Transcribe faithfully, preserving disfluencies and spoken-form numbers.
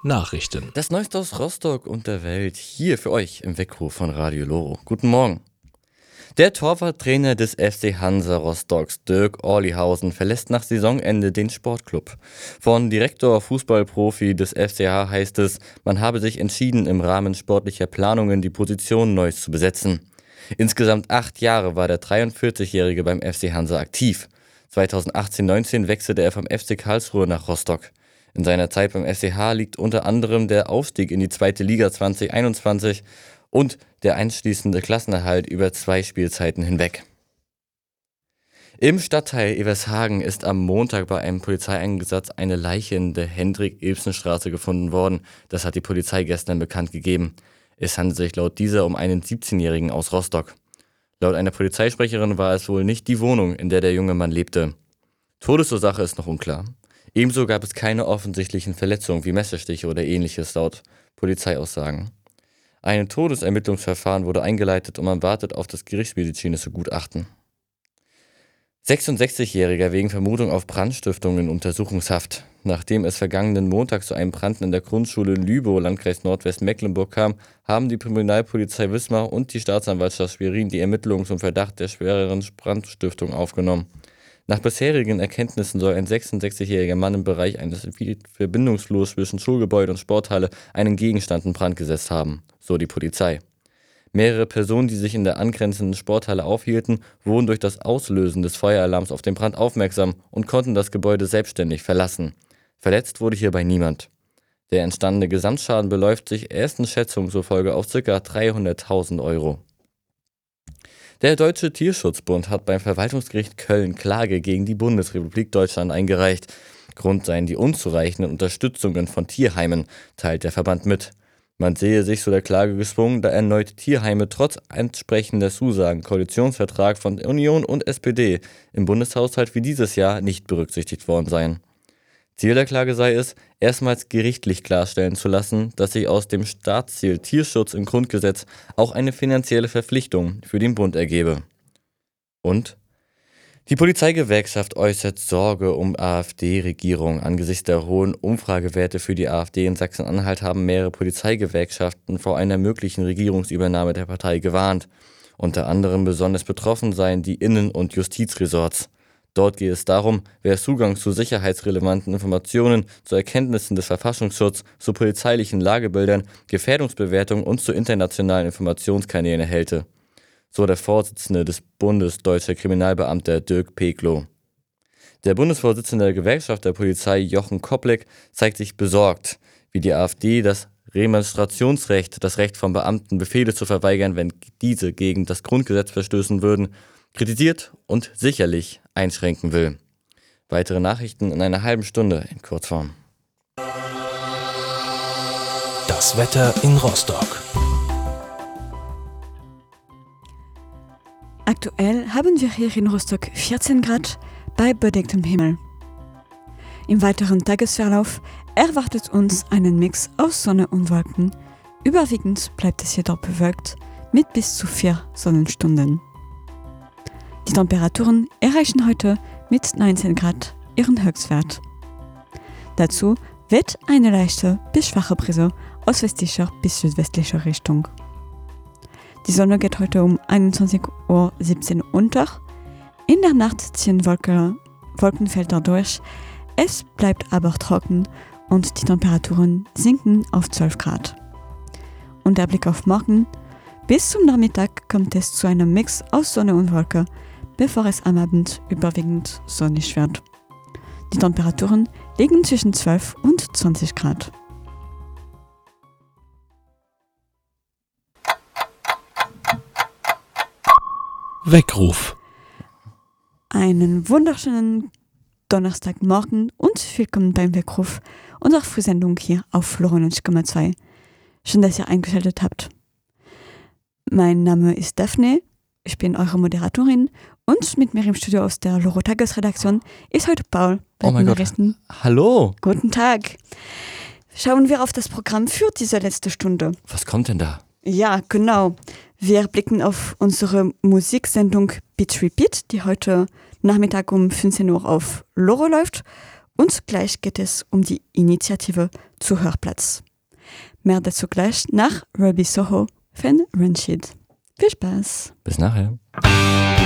Nachrichten. Das Neueste aus Rostock und der Welt hier für euch im Weckruf von Radio Loro. Guten Morgen. Der Torwarttrainer des F C Hansa Rostocks, Dirk Orlihausen, verlässt nach Saisonende den Sportclub. Von Direktor Fußballprofi des F C H heißt es, man habe sich entschieden, im Rahmen sportlicher Planungen die Position neu zu besetzen. Insgesamt acht Jahre war der dreiundvierzigjährige beim F C Hansa aktiv. zweitausendachtzehn neunzehn wechselte er vom F C Karlsruhe nach Rostock. In seiner Zeit beim F C H liegt unter anderem der Aufstieg in die zweite Liga zwanzig einundzwanzig und der einschließende Klassenerhalt über zwei Spielzeiten hinweg. Im Stadtteil Evershagen ist am Montag bei einem Polizeieinsatz eine Leiche in der Hendrik-Ibsen-Straße gefunden worden. Das hat die Polizei gestern bekannt gegeben. Es handelt sich laut dieser um einen siebzehnjährigen aus Rostock. Laut einer Polizeisprecherin war es wohl nicht die Wohnung, in der der junge Mann lebte. Todesursache ist noch unklar. Ebenso gab es keine offensichtlichen Verletzungen wie Messerstiche oder ähnliches laut Polizeiaussagen. Ein Todesermittlungsverfahren wurde eingeleitet und man wartet auf das gerichtsmedizinische Gutachten. sechsundsechzigjähriger wegen Vermutung auf Brandstiftung in Untersuchungshaft. Nachdem es vergangenen Montag zu einem Brand in der Grundschule in Lübow, Landkreis Nordwestmecklenburg kam, haben die Kriminalpolizei Wismar und die Staatsanwaltschaft Schwerin die Ermittlungen zum Verdacht der schwereren Brandstiftung aufgenommen. Nach bisherigen Erkenntnissen soll ein sechsundsechzigjähriger Mann im Bereich eines verbindungslos zwischen Schulgebäude und Sporthalle einen Gegenstand in Brand gesetzt haben, so die Polizei. Mehrere Personen, die sich in der angrenzenden Sporthalle aufhielten, wurden durch das Auslösen des Feueralarms auf den Brand aufmerksam und konnten das Gebäude selbstständig verlassen. Verletzt wurde hierbei niemand. Der entstandene Gesamtschaden beläuft sich ersten Schätzungen zufolge auf ca. dreihunderttausend Euro. Der Deutsche Tierschutzbund hat beim Verwaltungsgericht Köln Klage gegen die Bundesrepublik Deutschland eingereicht. Grund seien die unzureichenden Unterstützungen von Tierheimen, teilt der Verband mit. Man sehe sich so der Klage gezwungen, da erneut Tierheime trotz entsprechender Zusagen Koalitionsvertrag von Union und S P D im Bundeshaushalt wie dieses Jahr nicht berücksichtigt worden seien. Ziel der Klage sei es, erstmals gerichtlich klarstellen zu lassen, dass sich aus dem Staatsziel Tierschutz im Grundgesetz auch eine finanzielle Verpflichtung für den Bund ergebe. Und? Die Polizeigewerkschaft äußert Sorge um AfD-Regierung. Angesichts der hohen Umfragewerte für die AfD in Sachsen-Anhalt haben mehrere Polizeigewerkschaften vor einer möglichen Regierungsübernahme der Partei gewarnt. Unter anderem besonders betroffen seien die Innen- und Justizresorts. Dort geht es darum, wer Zugang zu sicherheitsrelevanten Informationen, zu Erkenntnissen des Verfassungsschutzes, zu polizeilichen Lagebildern, Gefährdungsbewertungen und zu internationalen Informationskanälen erhälte. So der Vorsitzende des Bundes Deutscher Kriminalbeamter Dirk Peklo. Der Bundesvorsitzende der Gewerkschaft der Polizei Jochen Koplik zeigt sich besorgt, wie die AfD das Remonstrationsrecht, das Recht von Beamten, Befehle zu verweigern, wenn diese gegen das Grundgesetz verstößen würden, kritisiert und sicherlich einschränken will. Weitere Nachrichten in einer halben Stunde in Kurzform. Das Wetter in Rostock. Aktuell haben wir hier in Rostock vierzehn Grad bei bedecktem Himmel. Im weiteren Tagesverlauf erwartet uns einen Mix aus Sonne und Wolken. Überwiegend bleibt es jedoch bewölkt mit bis zu vier Sonnenstunden. Die Temperaturen erreichen heute mit neunzehn Grad ihren Höchstwert. Dazu weht eine leichte bis schwache Brise aus westlicher bis südwestlicher Richtung. Die Sonne geht heute um einundzwanzig Uhr siebzehn unter. In der Nacht ziehen Wolke, Wolkenfelder durch. Es bleibt aber trocken und die Temperaturen sinken auf zwölf Grad. Und der Blick auf morgen. Bis zum Nachmittag kommt es zu einem Mix aus Sonne und Wolke, bevor es am Abend überwiegend sonnig wird. Die Temperaturen liegen zwischen zwölf und zwanzig Grad. Weckruf. Einen wunderschönen Donnerstagmorgen und willkommen beim Weckruf unserer Frühsendung hier auf Loro neunzig Komma zwei. Schön, dass ihr eingeschaltet habt. Mein Name ist Daphne, ich bin eure Moderatorin und mit mir im Studio aus der Loro Tagesredaktion ist heute Paul bei oh mein den Gott. Nachrichten. Hallo. Guten Tag. Schauen wir auf das Programm für diese letzte Stunde. Was kommt denn da? Ja, genau. Wir blicken auf unsere Musiksendung Beat Repeat, die heute Nachmittag um fünfzehn Uhr auf Loro läuft. Und zugleich geht es um die Initiative Zuhörplatz. Mehr dazu gleich nach Ruby Soho von Renshield. Viel Spaß! Bis nachher.